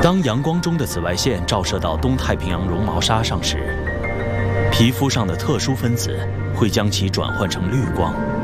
当阳光中的紫外线照射到东太平洋绒毛纱上时，皮肤上的特殊分子会将其转换成绿光。